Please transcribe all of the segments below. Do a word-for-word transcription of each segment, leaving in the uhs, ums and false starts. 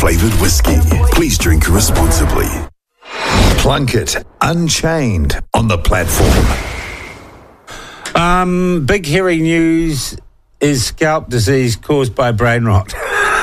flavoured whiskey. Please drink responsibly. Plunkett Unchained on the platform. Um, big hairy news is scalp disease caused by brain rot.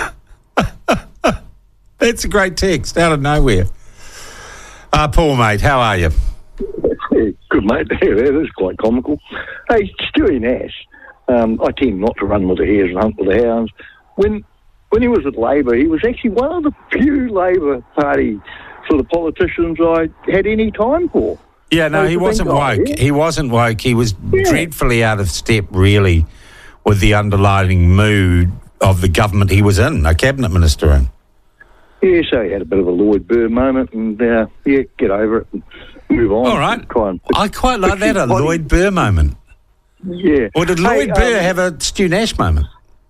That's a great text out of nowhere. Uh, Paul, mate, how are you? Yeah, good, mate. Yeah, that is quite comical. Hey, Stewie Nash, um, I tend not to run with the hares and hunt with the hounds. When when he was with Labor, he was actually one of the few Labor Party sort of politicians I had any time for. Yeah, no, he wasn't woke. Yeah. He wasn't woke. He was yeah. dreadfully out of step, really, with the underlying mood of the government he was in, a cabinet minister in. Yeah, so he had a bit of a Lloyd Burr moment, and uh, yeah, get over it and move on. All right. Try and I quite like that, a body. Lloyd Burr moment. Yeah. Or did Lloyd hey, Burr um, have a Stu Nash moment?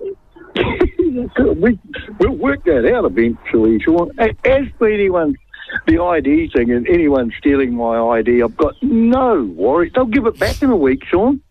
we, we'll work that out eventually, Sean. As for anyone, the I D thing, and anyone stealing my I D, I've got no worries. They'll give it back in a week, Sean.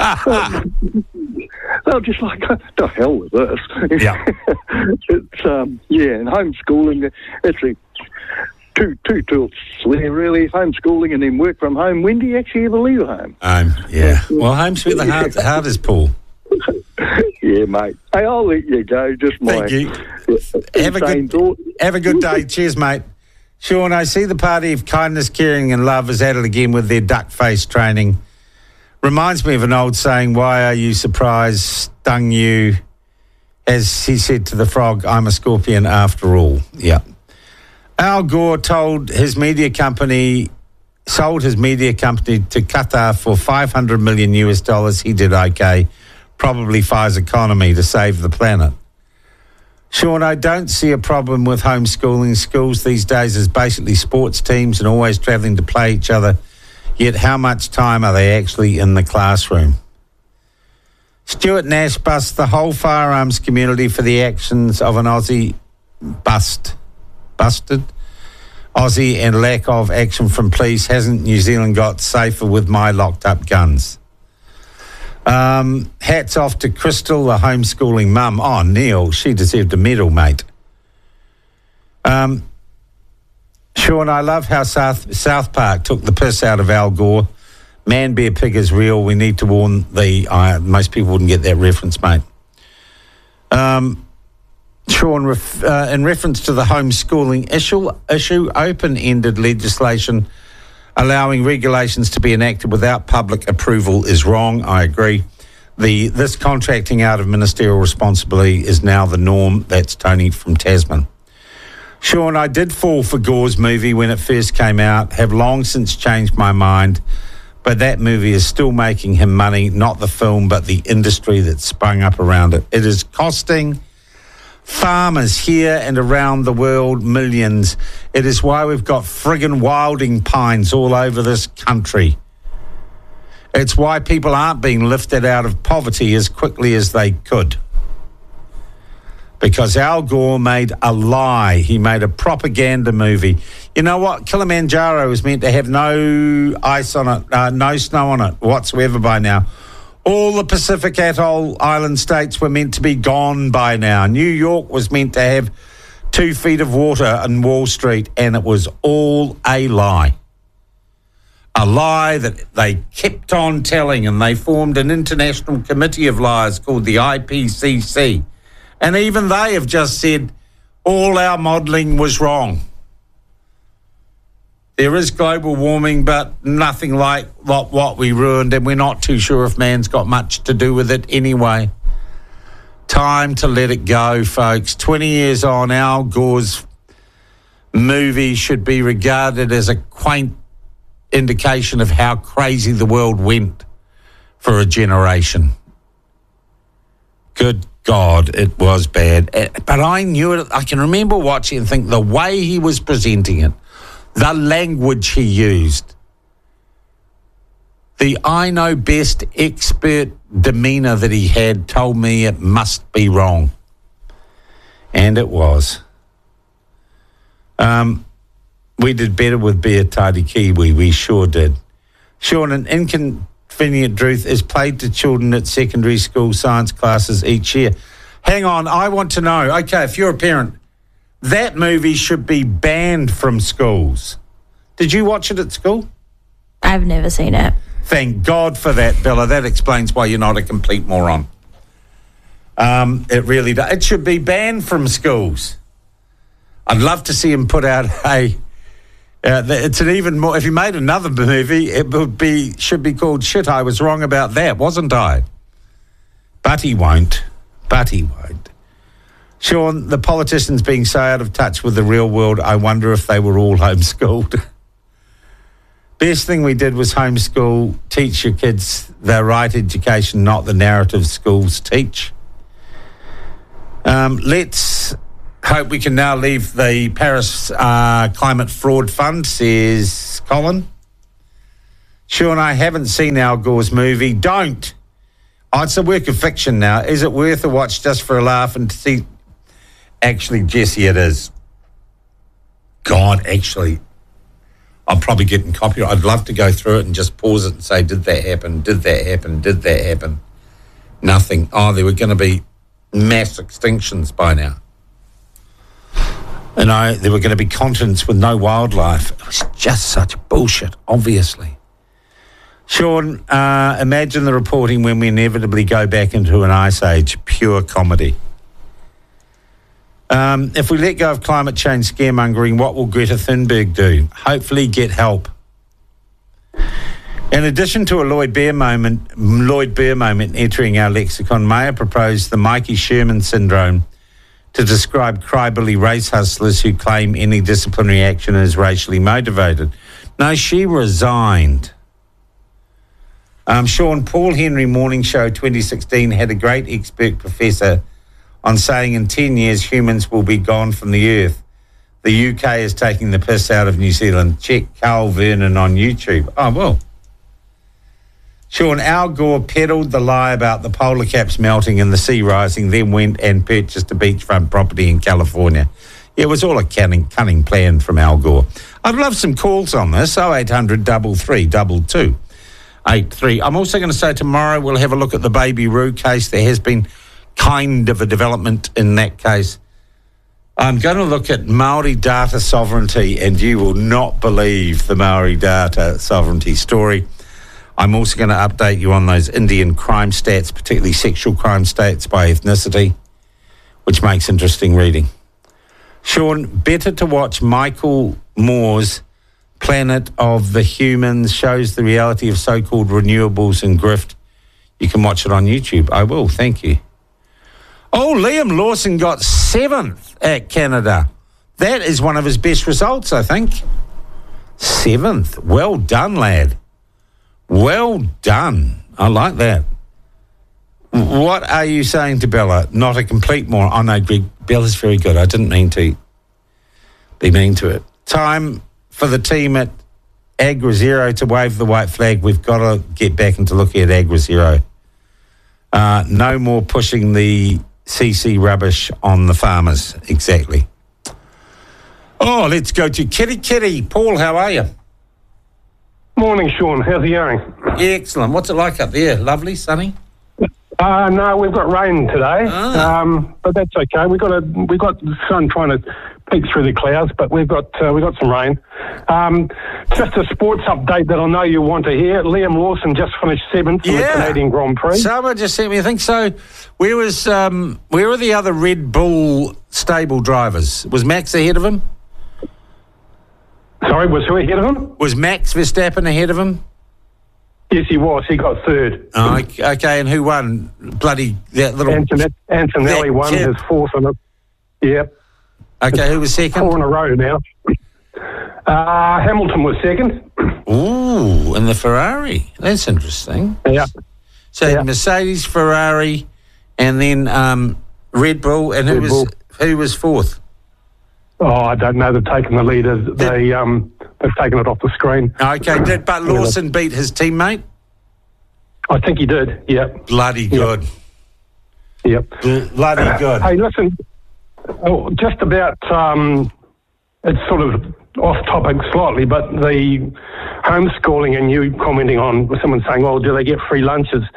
They'll just like, to hell with this. Yeah. it's, um, yeah, and homeschooling, it's a two, two tools there, really. Homeschooling and then work from home. When do you actually ever leave home? Um, yeah. Well, home's where the heart, the heart is, Paul. Yeah, mate. Hey, I'll let you go. Just my Thank you. Uh, have, a good, thought. have a good day. Cheers, mate. Sean, I see the party of kindness, caring and love is at it again with their duck face training. Reminds me of an old saying, why are you surprised, stung you? As he said to the frog, I'm a scorpion after all. Yeah. Al Gore told his media company, sold his media company to Qatar for five hundred million U S dollars. He did okay. Probably Fire's economy to save the planet. Sean, I don't see a problem with homeschooling. Schools these days is basically sports teams and always travelling to play each other. Yet how much time are they actually in the classroom? Stuart Nash busts the whole firearms community for the actions of an Aussie bust. Busted? Aussie and lack of action from police. Hasn't New Zealand got safer with my locked up guns? Um, hats off to Crystal, the homeschooling mum. Oh, Neil, she deserved a medal, mate. Um... Sean, I love how South South Park took the piss out of Al Gore. Man, bear, pig is real. We need to warn the... Uh, most people wouldn't get that reference, mate. Um, Sean, ref, uh, in reference to the homeschooling issue, issue, open-ended legislation allowing regulations to be enacted without public approval is wrong. I agree. The This contracting out of ministerial responsibility is now the norm. That's Tony from Tasman. Sean, I did fall for Gore's movie when it first came out, have long since changed my mind, but that movie is still making him money, not the film, but the industry that sprung up around it. It is costing farmers here and around the world millions. It is why we've got friggin' wilding pines all over this country. It's why people aren't being lifted out of poverty as quickly as they could. Because Al Gore made a lie. He made a propaganda movie. You know what? Kilimanjaro was meant to have no ice on it, uh, no snow on it whatsoever by now. All the Pacific Atoll island states were meant to be gone by now. New York was meant to have two feet of water on Wall Street, and it was all a lie. A lie that they kept on telling, and they formed an international committee of liars called the I P C C. And even they have just said all our modelling was wrong. There is global warming, but nothing like what, what we ruined, and we're not too sure if man's got much to do with it anyway. Time to let it go, folks. twenty years on, Al Gore's movie should be regarded as a quaint indication of how crazy the world went for a generation. Good God, it was bad. But I knew it. I can remember watching and think the way he was presenting it, the language he used, the I know best expert demeanour that he had told me it must be wrong. And it was. Um, we did better with Beer Tidy Kiwi, we sure did. Sean, an inconvenient truth is played to children at secondary school science classes each year. Hang on, I want to know, okay, if you're a parent, that movie should be banned from schools. Did you watch it at school? I've never seen it. Thank God for that, Bella. That explains why you're not a complete moron. Um, it really does. It should be banned from schools. I'd love to see him put out a... Uh, it's an even more... If he made another movie, it would be should be called Shit, I Was Wrong About That, wasn't I? But he won't. But he won't. Sean, the politicians being so out of touch with the real world, I wonder if they were all homeschooled. Best thing we did was homeschool, teach your kids the right education, not the narrative schools teach. Um, let's hope we can now leave the Paris uh, Climate Fraud Fund, says Colin. Sean, I haven't seen Al Gore's movie. Don't. Oh, it's a work of fiction now. Is it worth a watch just for a laugh and to see? Actually, Jesse, it is. God, actually, I'm probably getting copyright. I'd love to go through it and just pause it and say, did that happen? Did that happen? Did that happen? Nothing. Oh, there were going to be mass extinctions by now. You know, there were going to be continents with no wildlife. It was just such bullshit, obviously. Sean, uh, imagine the reporting when we inevitably go back into an ice age. Pure comedy. Um, if we let go of climate change scaremongering, what will Greta Thunberg do? Hopefully get help. In addition to a Lloyd Bear moment, Lloyd Bear moment entering our lexicon, Mayer proposed the Mikey Sherman syndrome to describe crybully race hustlers who claim any disciplinary action is racially motivated. No, she resigned. Um, Sean, Paul Henry Morning Show twenty sixteen had a great expert professor on saying in ten years humans will be gone from the earth. The U K is taking the piss out of New Zealand. Check Carl Vernon on YouTube. Oh, well. Sean, Al Gore peddled the lie about the polar caps melting and the sea rising, then went and purchased a beachfront property in California. Yeah, it was all a cunning, cunning plan from Al Gore. I'd love some calls on this, oh eight hundred, three three two two eight three. I'm also going to say tomorrow we'll have a look at the Baby Roo case. There has been kind of a development in that case. I'm going to look at Maori data sovereignty, and you will not believe the Maori data sovereignty story. I'm also going to update you on those Indian crime stats, particularly sexual crime stats by ethnicity, which makes interesting reading. Sean, better to watch Michael Moore's Planet of the Humans, shows the reality of so-called renewables and grift. You can watch it on YouTube. I will, thank you. Oh, Liam Lawson got seventh at Canada. That is one of his best results, I think. Seventh. Well done, lad. Well done. I like that. What are you saying to Bella? Not a complete moron. Oh, no, Greg, Bella's very good. I didn't mean to be mean to it. Time for the team at Agra Zero to wave the white flag. We've got to get back into looking at Agra Zero. Uh, no more pushing the C C rubbish on the farmers. Exactly. Oh, let's go to Kitty Kitty. Paul, how are you? Morning, Sean. How's it going? Excellent. What's it like up there? Lovely, sunny? Uh, no, we've got rain today, Ah. um, but that's okay. We've got a we've got the sun trying to peek through the clouds, but we've got uh, we've got some rain. Um, just a sports update that I know you want to hear. Liam Lawson just finished seventh in Yeah. the Canadian Grand Prix. Someone just sent me a thing. So, where was um, where were the other Red Bull stable drivers? Was Max ahead of him? Sorry, was who ahead of him? Was Max Verstappen ahead of him? Yes, he was. He got third. Oh, okay, okay, and who won? Bloody that little. Anton- Antonelli that won kid. his fourth in it. Yep. Okay, who was second? Four in a row now. Uh, Hamilton was second. Ooh, and the Ferrari. That's interesting. Yeah. So Yeah. Mercedes, Ferrari, and then um, Red Bull, and who Red was Bull. who was fourth? Oh, I don't know. They've taken the lead. They um, they've taken it off the screen. Okay, did but Lawson beat his teammate? I think he did. Yep. Bloody good. Yep. Bloody good. Hey, listen. Oh, just about. Um, it's sort of off topic slightly, but the homeschooling and you commenting on someone saying, "Well, do they get free lunches?"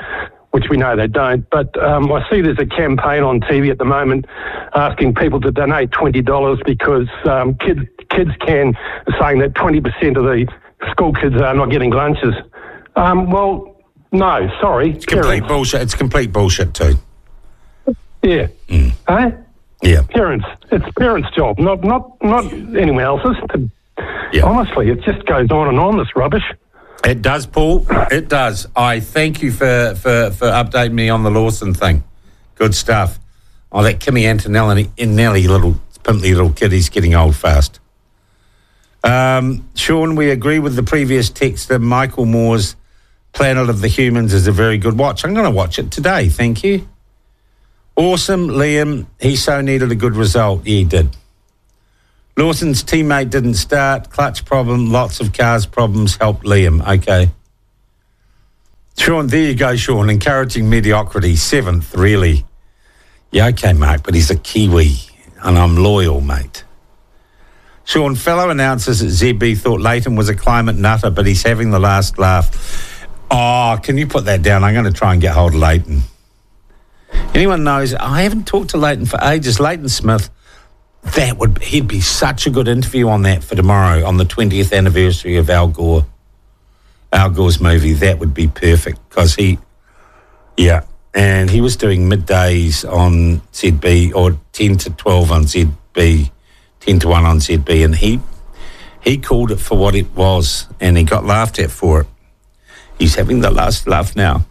which we know they don't. But um, I see there's a campaign on T V at the moment asking people to donate twenty dollars because um, kids kids can saying that twenty percent of the school kids are not getting lunches. Um, well, no, sorry. It's complete bullshit. It's complete bullshit too. Yeah. Mm. Eh? Yeah. Parents. It's parents' job, not not not anyone else's. To, Yeah. Honestly, it just goes on and on, this rubbish. It does, Paul. It does. I thank you for, for, for updating me on the Lawson thing. Good stuff. Oh, that Kimmy Antonelli, Nelly, little pimply little kid, he's getting old fast. Um, Sean, we agree with the previous texter. Michael Moore's Planet of the Humans is a very good watch. I'm going to watch it today. Thank you. Awesome, Liam. He so needed a good result. Yeah, he did. Lawson's teammate didn't start. Clutch problem, lots of cars problems helped Liam. Okay. Sean, there you go, Sean. Encouraging mediocrity. Seventh, really. Yeah, okay, mate, but he's a Kiwi, and I'm loyal, mate. Sean, fellow announcers at Z B thought Leighton was a climate nutter, but he's having the last laugh. Oh, can you put that down? I'm going to try and get hold of Leighton. Anyone knows? I haven't talked to Leighton for ages. Leighton Smith. That would he'd be such a good interview on that for tomorrow on the twentieth anniversary of Al Gore. Al Gore's movie. That would be perfect because he, yeah, and he was doing middays on Z B or ten to twelve on Z B, ten to one on Z B, and he he called it for what it was, and he got laughed at for it. He's having the last laugh now.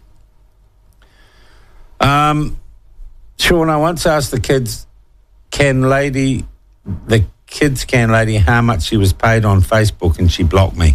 Um, Sean, I once asked the kids. Can lady, the kids can lady, how much she was paid on Facebook, and she blocked me.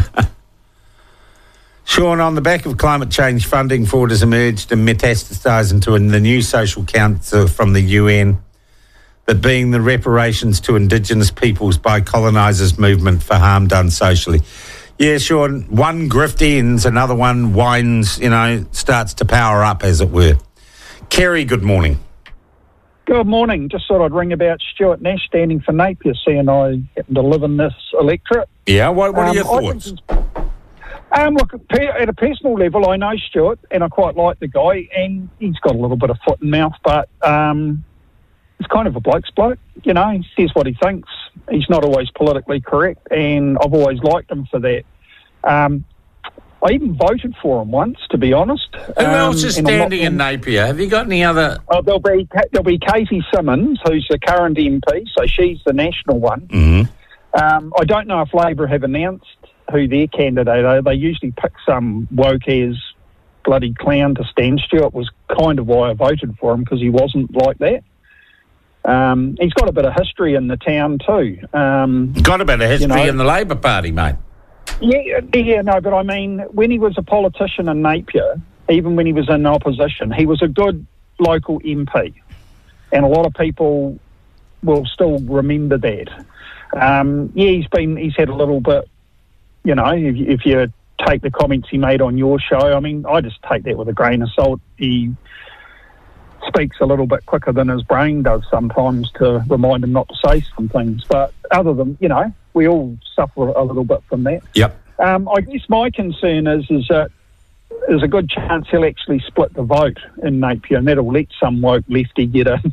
Sean, on the back of climate change, funding for it has emerged and metastasised into the new social council from the U N, that being the reparations to Indigenous peoples by colonisers movement for harm done socially. Yeah, Sean, one grift ends, another one winds, you know, starts to power up, as it were. Kerry, good morning. Good morning. Just thought I'd ring about Stuart Nash standing for Napier, seeing I happen to live in this electorate. Yeah, what, what are um, your thoughts? Um, look, at a personal level, I know Stuart, and I quite like the guy, and he's got a little bit of foot and mouth, but um, he's kind of a bloke's bloke. You know, he says what he thinks. He's not always politically correct, and I've always liked him for that. Um, I even voted for him once, to be honest. Who um, else is standing in Napier? Have you got any other? Oh, there'll be there'll be Katie Simmons, who's the current M P, so she's the national one. Mm-hmm. Um, I don't know if Labor have announced who their candidate are. They usually pick some woke as bloody clown to stand. Stuart was kind of why I voted for him, because he wasn't like that. Um, he's got a bit of history in the town too. Um, got a bit of history you know, in the Labor Party, mate. Yeah, yeah, no, but I mean, when he was a politician in Napier, even when he was in opposition, he was a good local M P, and a lot of people will still remember that. Um, yeah, he's been, he's had a little bit, you know, if, if you take the comments he made on your show, I mean, I just take that with a grain of salt. He speaks a little bit quicker than his brain does sometimes to remind him not to say some things. But other than, you know, we all suffer a little bit from that. Yep. Um, I guess my concern is is that there's a good chance he'll actually split the vote in Napier, and that'll let some woke lefty get in.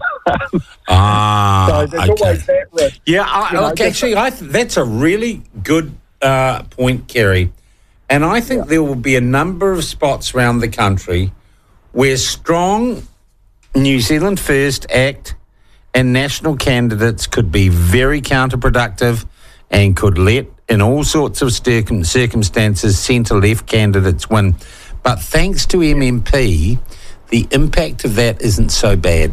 Ah, so there's okay. always that risk. Yeah, I, You know, look, just- actually, I th- that's a really good uh, point, Kerry. And I think there will be a number of spots around the country where strong New Zealand First Act and national candidates could be very counterproductive and could let, in all sorts of circum- circumstances, centre-left candidates win. But thanks to M M P, the impact of that isn't so bad.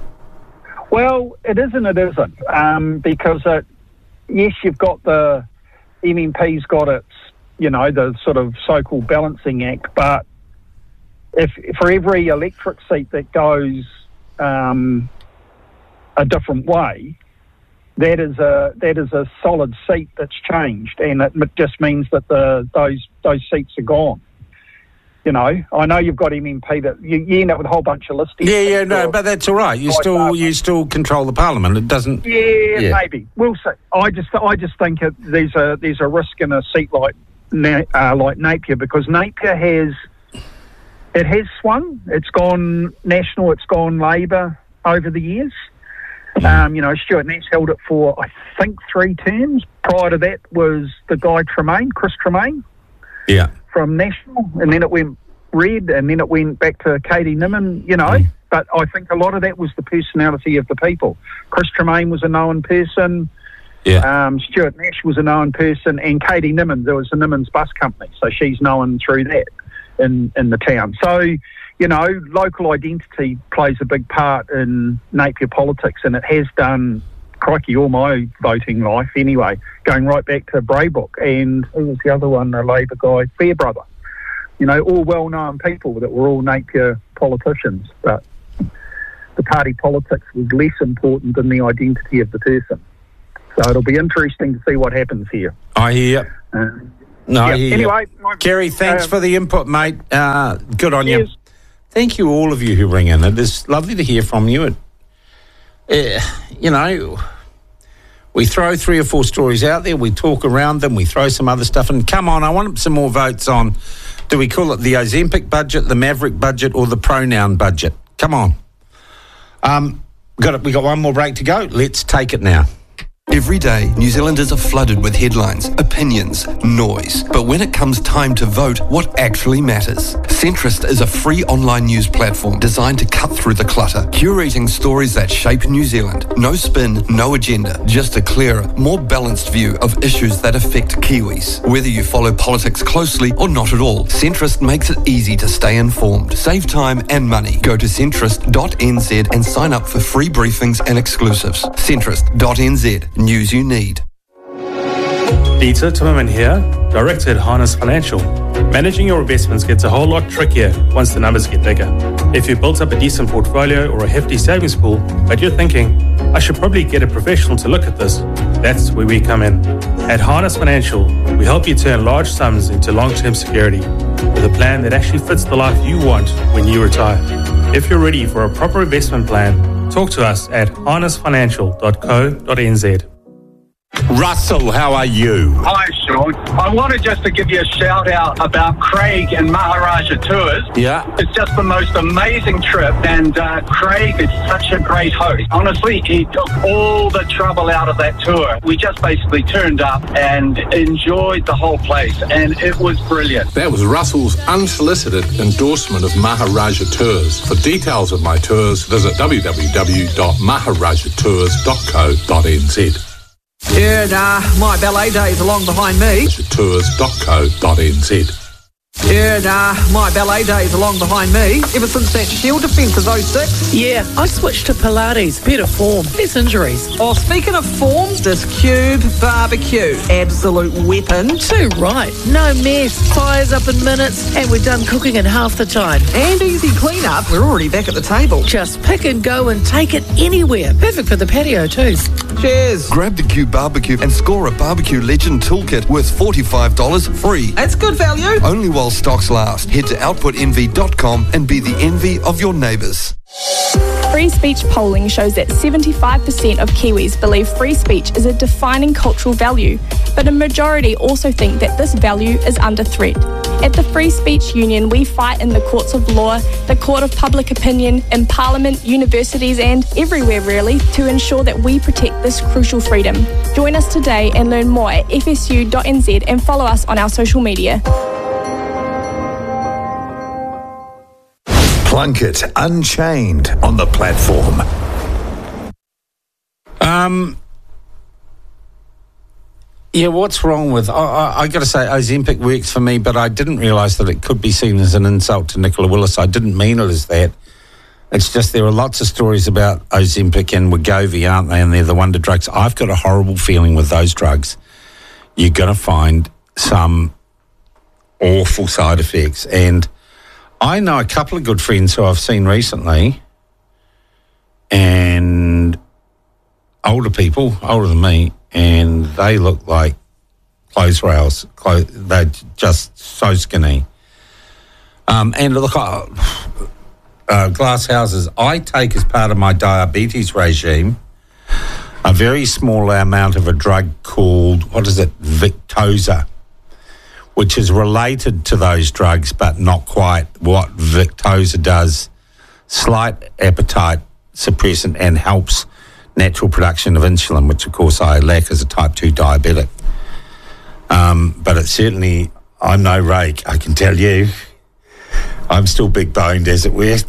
Well, it isn't, it isn't. Um, because, uh, yes, you've got the M M P's got its, you know, the sort of so-called balancing act, but if for every electorate seat that goes um, a different way, that is a that is a solid seat that's changed, and it just means that the those those seats are gone. You know, I know you've got M M P that you, you end up with a whole bunch of listings. Yeah, yeah, no, but that's all right. You still you still control the parliament. It doesn't. Yeah, Yeah. maybe we'll see. I just I just think it, there's a there's a risk in a seat like Na- uh, like Napier, because Napier has it has swung. It's gone national, it's gone Labor over the years. Um, you know, Stuart Nash held it for, I think, three terms. Prior to that was the guy Tremaine, Chris Tremaine, yeah, from National, and then it went red, and then it went back to Katie Niman, you know. Mm. But I think a lot of that was the personality of the people. Chris Tremaine was a known person. Yeah. Um, Stuart Nash was a known person, and Katie Niman, there was a Niman's Bus Company, so she's known through that in, in the town. So, you know, local identity plays a big part in Napier politics, and it has done, crikey, all my voting life anyway, going right back to Braybrook, and who was the other one, the Labor guy, Fairbrother. You know, all well-known people that were all Napier politicians, but the party politics was less important than the identity of the person. So it'll be interesting to see what happens here. I hear you. Uh, no, yeah. I hear Anyway, you. my, Kerry, thanks uh, for the input, mate. Uh, good on cheers. you. Thank you, all of you who ring in. It is lovely to hear from you. It, uh, you know, we throw three or four stories out there, we talk around them, we throw some other stuff, and come on, I want some more votes on, do we call it the Ozempic budget, the Maverick budget, or the pronoun budget? Come on. Um, got it. We got one more break to go. Let's take it now. Every day, New Zealanders are flooded with headlines, opinions, noise. But when it comes time to vote, what actually matters? Centrist is a free online news platform designed to cut through the clutter, curating stories that shape New Zealand. No spin, no agenda, just a clearer, more balanced view of issues that affect Kiwis. Whether you follow politics closely or not at all, Centrist makes it easy to stay informed. Save time and money. Go to centrist dot n z and sign up for free briefings and exclusives. centrist dot n z. News you need. Peter Timmerman here, Director at Harness Financial. Managing your investments gets a whole lot trickier once the numbers get bigger. If you've built up a decent portfolio or a hefty savings pool, but you're thinking, I should probably get a professional to look at this, that's where we come in. At Harness Financial, we help you turn large sums into long-term security with a plan that actually fits the life you want when you retire. If you're ready for a proper investment plan, talk to us at harness financial dot co dot n z. Russell, how are you? Hi, Sean. I wanted just to give you a shout out about Craig and Maharaja Tours. Yeah. It's just the most amazing trip, and uh, Craig is such a great host. Honestly, he took all the trouble out of that tour. We just basically turned up and enjoyed the whole place, and it was brilliant. That was Russell's unsolicited endorsement of Maharaja Tours. For details of my tours, visit w w w dot maharaja tours dot co dot n z. Yeah, nah, my ballet days are long behind me. tours dot co dot n z. Yeah, nah, my ballet days are long behind me. Ever since that shield defence of oh six. Yeah, I switched to Pilates. Better form, less injuries. Oh, speaking of form, this Cube barbecue. Absolute weapon. Too right. No mess. Fires up in minutes, and we're done cooking in half the time. And easy clean-up. We're already back at the table. Just pick and go and take it anywhere. Perfect for the patio too. Cheers. Grab the Cube barbecue and score a barbecue legend toolkit worth forty-five dollars free. That's good value. Only while stocks last. Head to output envy dot com and be the envy of your neighbours. Free speech polling shows that seventy-five percent of Kiwis believe free speech is a defining cultural value, but a majority also think that this value is under threat. At the Free Speech Union, we fight in the courts of law, the court of public opinion, in Parliament, universities and everywhere really to ensure that we protect this crucial freedom. Join us today and learn more at f s u dot n z and follow us on our social media. Plunkett Unchained on the platform. Um, yeah, what's wrong with... I, I, I got to say, Ozempic works for me, but I didn't realise that it could be seen as an insult to Nicola Willis. I didn't mean it as that. It's just there are lots of stories about Ozempic and Wegovy, aren't they? And they're the wonder drugs. I've got a horrible feeling with those drugs. You're going to find some awful side effects. And I know a couple of good friends who I've seen recently, and older people, older than me, and they look like clothes rails. Clothes, they're just so skinny. Um, and look, uh, uh, glass houses, I take as part of my diabetes regime a very small amount of a drug called, what is it, Victoza, which is related to those drugs, but not quite what Victoza does. Slight appetite suppressant and helps natural production of insulin, which of course I lack as a type two diabetic. Um, but it's certainly, I'm no rake, I can tell you. I'm still big boned, as it were.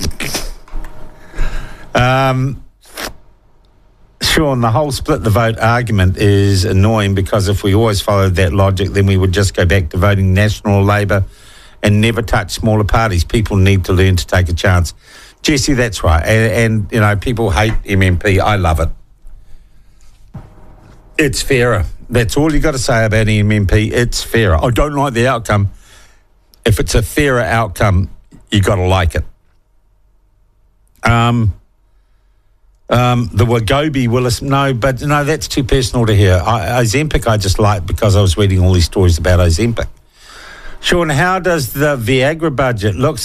um, Sean, the whole split the vote argument is annoying, because if we always followed that logic, then we would just go back to voting National Labour and never touch smaller parties. People need to learn to take a chance. Jesse, that's right. And, and you know, people hate M M P. I love it. It's fairer. That's all you got to say about M M P. It's fairer. I don't like the outcome. If it's a fairer outcome, you got to like it. Um, um, the Wagobi Willis, no, but no, that's too personal to hear. I, Ozempic, I just like because I was reading all these stories about Ozempic. Sean, how does the Viagra budget look?